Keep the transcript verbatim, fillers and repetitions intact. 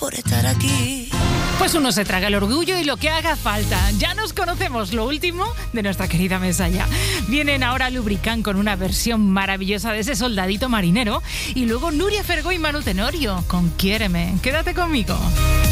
por estar aquí. Pues uno se traga el orgullo y lo que haga falta. Ya nos conocemos, lo último de nuestra querida Mesalla. Vienen ahora Lubricán con una versión maravillosa de ese soldadito marinero. Y luego Nuria Fergó y Manu Tenorio con Quiéreme. Quédate conmigo.